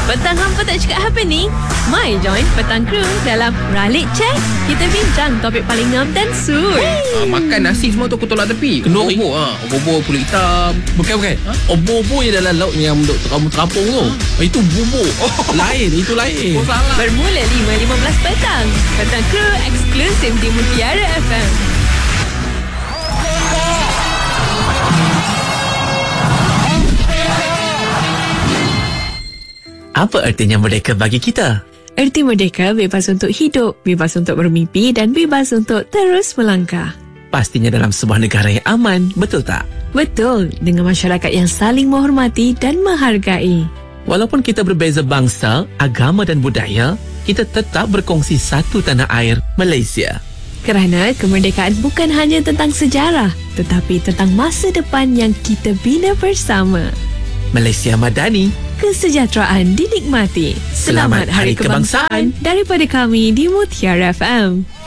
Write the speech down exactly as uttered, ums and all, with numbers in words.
Petang hampa tak cakap happening? Mai join Petang Crew dalam Ralik Check. Kita bincang topik paling ngam dan sur. Ah, makan nasi semua tu aku tolak tepi. Kenduri. Obor ha, obor kulit hitam. Bukan bukan. Ha? Obor-obor yang dalam laut yang duk kamu terapung tu. Oh. Itu bubur. Oh. Lain, itu lain. Oh, salah. Bermula lima lima belas petang. Petang Crew eksklusif di Mutiara F M. Apa artinya merdeka bagi kita? Erti merdeka bebas untuk hidup, bebas untuk bermimpi dan bebas untuk terus melangkah. Pastinya dalam sebuah negara yang aman, betul tak? Betul, dengan masyarakat yang saling menghormati dan menghargai. Walaupun kita berbeza bangsa, agama dan budaya, kita tetap berkongsi satu tanah air, Malaysia. Kerana kemerdekaan bukan hanya tentang sejarah, tetapi tentang masa depan yang kita bina bersama. Malaysia Madani, kesejahteraan dinikmati. Selamat Hari Kebangsaan daripada kami di Mutiara F M.